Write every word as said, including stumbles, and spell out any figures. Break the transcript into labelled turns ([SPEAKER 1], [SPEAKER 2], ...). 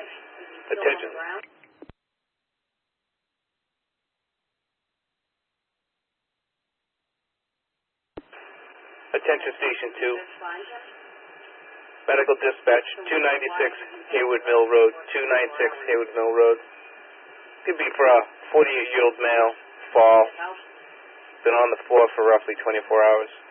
[SPEAKER 1] Attention. Attention Station two. Medical Dispatch, two ninety-six Haywood Mill Road, two ninety-six Haywood Mill Road. Could be for a forty-eight-year-old male, fall. Been on the floor for roughly twenty-four hours.